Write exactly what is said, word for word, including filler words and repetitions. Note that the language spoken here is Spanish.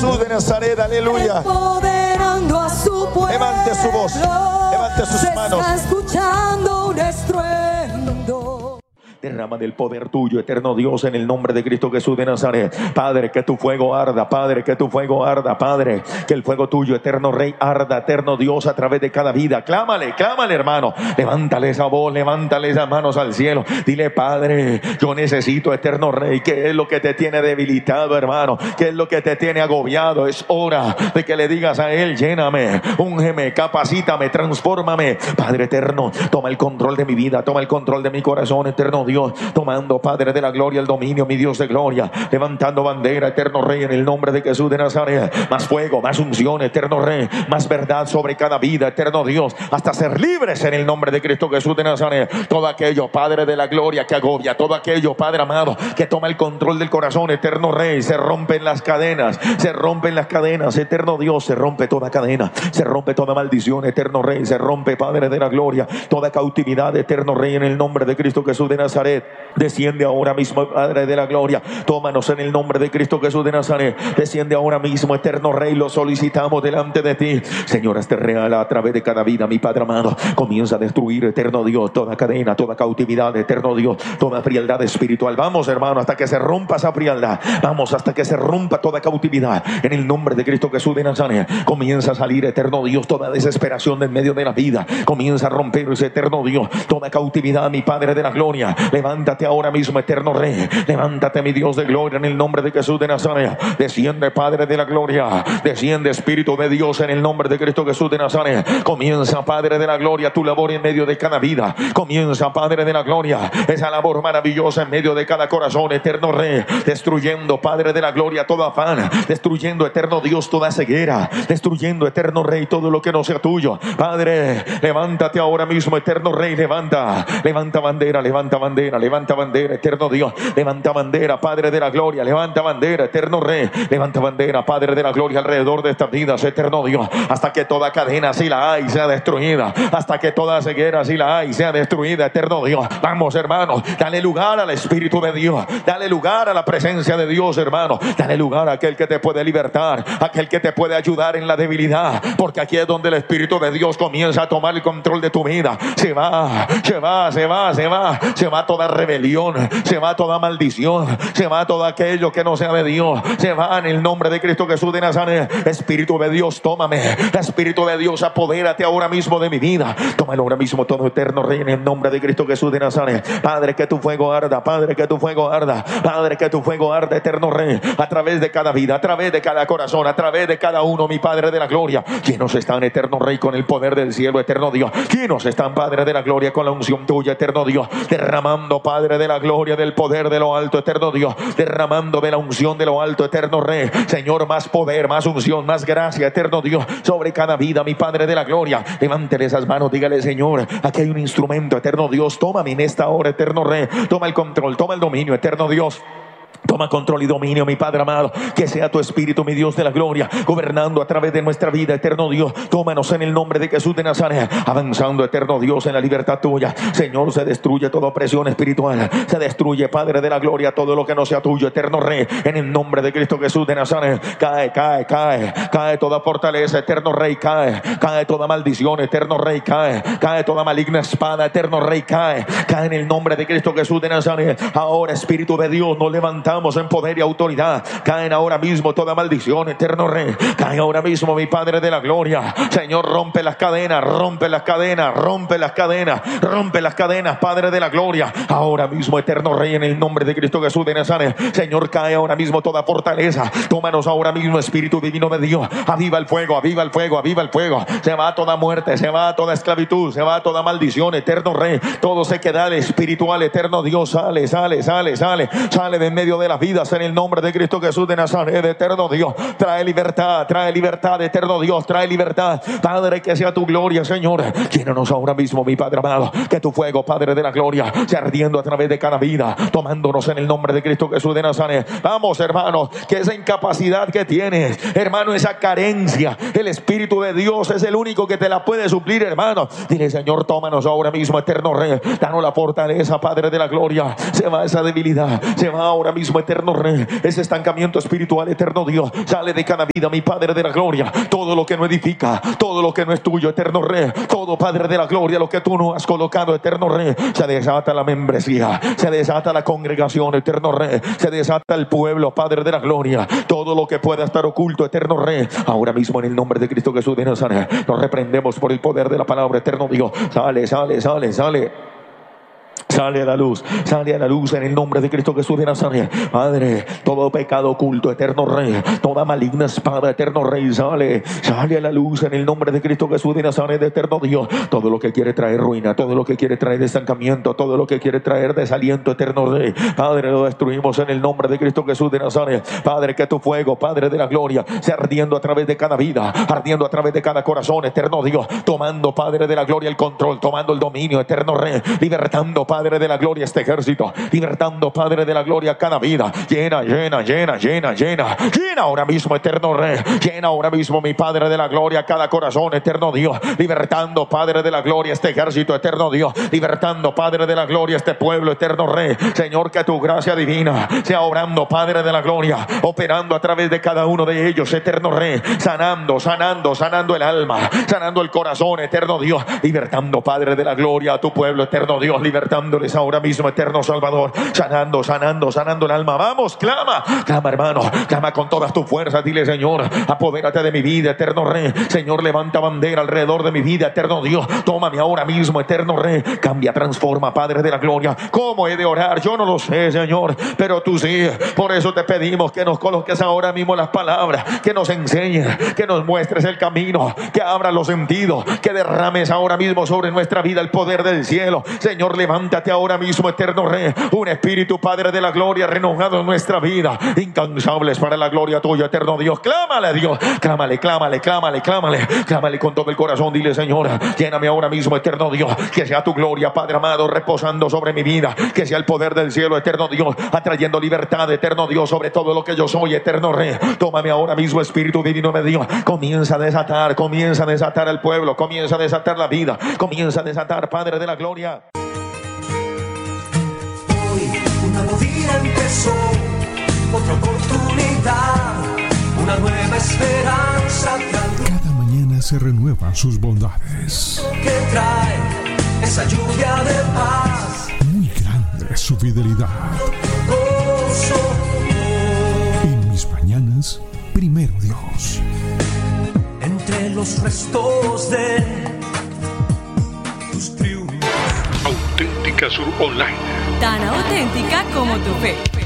Jesús de Nazaret, aleluya. Empoderando a su pueblo. Levante su voz, levante sus Se manos. está escuchando un estruendo. Derrama del poder tuyo, eterno Dios, en el nombre de Cristo Jesús de Nazaret. Padre, que tu fuego arda, Padre, que tu fuego arda, Padre, que el fuego tuyo, eterno Rey, arda, eterno Dios, a través de cada vida. Clámale, clámale, hermano. Levántale esa voz, levántale esas manos al cielo. Dile, Padre, yo necesito, eterno Rey, ¿qué es lo que te tiene debilitado, hermano? ¿Qué es lo que te tiene agobiado? Es hora de que le digas a Él, lléname, úngeme, capacítame, transfórmame. Padre eterno, toma el control de mi vida, toma el control de mi corazón, eterno Dios. Dios, tomando, Padre de la gloria, el dominio, mi Dios de gloria, levantando bandera, eterno Rey, en el nombre de Jesús de Nazaret. Más fuego, más unción, eterno Rey, más verdad sobre cada vida, eterno Dios, hasta ser libres en el nombre de Cristo Jesús de Nazaret. Todo aquello, Padre de la gloria, que agobia, todo aquello, Padre amado, que toma el control del corazón, eterno Rey, se rompen las cadenas, se rompen las cadenas, eterno Dios, se rompe toda cadena, se rompe toda maldición, eterno Rey, se rompe, Padre de la gloria, toda cautividad, eterno Rey, en el nombre de Cristo Jesús de Nazaret. Desciende ahora mismo, Padre de la gloria, tómanos en el nombre de Cristo Jesús de Nazaret. Desciende ahora mismo, eterno Rey, lo solicitamos delante de ti, Señor. Este real a través de cada vida, mi Padre amado, comienza a destruir, eterno Dios, toda cadena, toda cautividad, eterno Dios, toda frialdad espiritual. Vamos, hermano, hasta que se rompa esa frialdad, vamos, hasta que se rompa toda cautividad, en el nombre de Cristo Jesús de Nazaret. Comienza a salir, eterno Dios, toda desesperación en medio de la vida, comienza a romperse, eterno Dios, toda cautividad, mi Padre de la gloria. Levántate ahora mismo, eterno Rey, levántate, mi Dios de gloria, en el nombre de Jesús de Nazaret. Desciende, Padre de la gloria, desciende, Espíritu de Dios, en el nombre de Cristo Jesús de Nazaret. Comienza, Padre de la gloria, tu labor en medio de cada vida. Comienza, Padre de la gloria, esa labor maravillosa en medio de cada corazón, eterno Rey, destruyendo, Padre de la gloria, todo afán, destruyendo, eterno Dios, toda ceguera, destruyendo, eterno Rey, todo lo que no sea tuyo. Padre, levántate ahora mismo, eterno Rey, levanta, levanta bandera, levanta bandera, levanta bandera, eterno Dios, levanta bandera, Padre de la gloria, levanta bandera, eterno Rey, levanta bandera, Padre de la gloria, alrededor de estas vidas, eterno Dios, hasta que toda cadena, si la hay, sea destruida, hasta que toda ceguera, si la hay, sea destruida, eterno Dios. Vamos, hermanos, dale lugar al Espíritu de Dios, dale lugar a la presencia de Dios, hermano, dale lugar a aquel que te puede libertar, aquel que te puede ayudar en la debilidad, porque aquí es donde el Espíritu de Dios comienza a tomar el control de tu vida. Se va, se va, se va, se va, se va toda rebelión, se va toda maldición, se va todo aquello que no sea de Dios, se va en el nombre de Cristo Jesús de Nazaret. Espíritu de Dios, tómame, Espíritu de Dios, apodérate ahora mismo de mi vida, tómalo ahora mismo, todo eterno Rey, en el nombre de Cristo Jesús de Nazaret. Padre, que tu fuego arda, Padre, que tu fuego arda, Padre, que tu fuego arda, eterno Rey, a través de cada vida, a través de cada corazón, a través de cada uno, mi Padre de la gloria. ¿Quiénes están, eterno Rey, con el poder del cielo, eterno Dios? ¿Quiénes están, Padre de la gloria, con la unción tuya, eterno Dios, derramando, Padre de la gloria, del poder de lo alto, eterno Dios, derramando de la unción de lo alto, eterno Rey? Señor, más poder, más unción, más gracia, eterno Dios, sobre cada vida, mi Padre de la gloria. Levántele esas manos, dígale: Señor, aquí hay un instrumento, eterno Dios, tómame en esta hora, eterno Rey, toma el control, toma el dominio, eterno Dios. Toma control y dominio, mi Padre amado. Que sea tu Espíritu, mi Dios de la gloria, gobernando a través de nuestra vida, eterno Dios. Tómanos en el nombre de Jesús de Nazaret, avanzando, eterno Dios, en la libertad tuya. Señor, se destruye toda opresión espiritual, se destruye, Padre de la gloria, todo lo que no sea tuyo, eterno Rey, en el nombre de Cristo Jesús de Nazaret. Cae, cae, cae, cae toda fortaleza, eterno Rey, cae, cae toda maldición, eterno Rey, cae, cae toda maligna espada, eterno Rey, cae, cae en el nombre de Cristo Jesús de Nazaret. Ahora, Espíritu de Dios, nos levantamos en poder y autoridad. Caen ahora mismo toda maldición, eterno Rey. Cae ahora mismo, mi Padre de la gloria. Señor, rompe las cadenas, rompe las cadenas, rompe las cadenas, rompe las cadenas, Padre de la gloria. Ahora mismo, eterno Rey, en el nombre de Cristo Jesús de Nazaret. Señor, cae ahora mismo toda fortaleza. Tómanos ahora mismo, Espíritu divino de Dios. Aviva el fuego, aviva el fuego, aviva el fuego. Se va toda muerte, se va toda esclavitud, se va toda maldición, eterno Rey. Todo sequedad espiritual, eterno Dios, sale, sale, sale, sale, sale de en medio de las vidas, en el nombre de Cristo Jesús de Nazaret, eterno Dios. Trae libertad, trae libertad, eterno Dios, trae libertad, Padre, que sea tu gloria, Señor. Llénanos ahora mismo, mi Padre amado, que tu fuego, Padre de la gloria, sea ardiendo a través de cada vida, tomándonos en el nombre de Cristo Jesús de Nazaret. Vamos, hermanos, que esa incapacidad que tienes, hermano, esa carencia, el Espíritu de Dios es el único que te la puede suplir, hermano. Dile: Señor, tómanos ahora mismo, eterno Rey, danos la fortaleza, Padre de la gloria. Se va esa debilidad, se va ahora mismo, eterno Rey. Ese estancamiento espiritual, eterno Dios, sale de cada vida, mi Padre de la gloria. Todo lo que no edifica, todo lo que no es tuyo, eterno Rey, todo, Padre de la gloria, lo que tú no has colocado, eterno Rey, se desata la membresía, se desata la congregación, eterno Rey, se desata el pueblo, Padre de la gloria. Todo lo que pueda estar oculto, eterno Rey, ahora mismo en el nombre de Cristo Jesús de Nazaret, nos reprendemos por el poder de la palabra, eterno Dios. Sale, sale, sale, sale. Sale a la luz, sale a la luz en el nombre de Cristo Jesús de Nazaret. Padre, todo pecado oculto, eterno Rey, toda maligna espada, eterno Rey, sale, sale a la luz en el nombre de Cristo Jesús de Nazaret, eterno Dios. Todo lo que quiere traer ruina, todo lo que quiere traer estancamiento, todo lo que quiere traer desaliento, eterno Rey, Padre, lo destruimos en el nombre de Cristo Jesús de Nazaret. Padre, que tu fuego, Padre de la gloria, sea ardiendo a través de cada vida, ardiendo a través de cada corazón, eterno Dios, tomando, Padre de la gloria, el control, tomando el dominio, eterno Rey, libertando, Padre de la gloria, este ejército, libertando, Padre de la gloria, cada vida. Llena, llena, llena, llena, llena, llena ahora mismo, eterno Rey, llena ahora mismo, mi Padre de la gloria, cada corazón, eterno Dios, libertando, Padre de la gloria, este ejército, eterno Dios, libertando, Padre de la gloria, este pueblo, eterno Rey. Señor, que tu gracia divina sea obrando, Padre de la gloria, operando a través de cada uno de ellos, eterno Rey, sanando, sanando, sanando el alma, sanando el corazón, eterno Dios, libertando, Padre de la gloria, a tu pueblo, eterno Dios, libertándoles ahora mismo, eterno Salvador, sanando, sanando, sanando el alma. Vamos, clama, clama, hermano, clama con todas tus fuerzas. Dile, Señor, apodérate de mi vida, eterno Rey. Señor, levanta bandera alrededor de mi vida, eterno Dios. Tómame ahora mismo, eterno Rey. Cambia, transforma, Padre de la gloria. ¿Cómo he de orar? Yo no lo sé, Señor, pero tú sí. Por eso te pedimos que nos coloques ahora mismo las palabras, que nos enseñes, que nos muestres el camino, que abras los sentidos, que derrames ahora mismo sobre nuestra vida el poder del cielo. Señor, levántate ahora mismo, eterno Rey, un espíritu, Padre de la gloria, renovado en nuestra vida, incansables para la gloria tuya, eterno Dios. Clámale a Dios, clámale, clámale, clámale, clámale, clámale con todo el corazón. Dile, Señor, lléname ahora mismo, eterno Dios, que sea tu gloria, Padre amado, reposando sobre mi vida, que sea el poder del cielo, eterno Dios, atrayendo libertad, eterno Dios, sobre todo lo que yo soy, eterno Rey. Tómame ahora mismo, Espíritu divino de Dios, comienza a desatar, comienza a desatar al pueblo, comienza a desatar la vida, comienza a desatar, Padre de la gloria. Una nueva vida empezó, otra oportunidad, una nueva esperanza. Cada mañana se renuevan sus bondades. Que trae esa lluvia de paz. Muy grande es su fidelidad. Gozo. En mis mañanas, primero Dios. Entre los restos de tus triunfos. Auténtica Sur Online. Tan auténtica como tu fe.